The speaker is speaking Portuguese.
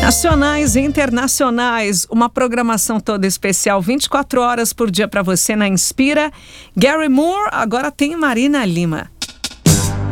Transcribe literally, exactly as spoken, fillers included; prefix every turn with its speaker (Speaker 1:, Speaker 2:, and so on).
Speaker 1: Nacionais e internacionais, uma programação toda especial, vinte e quatro horas por dia para você na Inspira. Gary Moore, agora tem Marina Lima.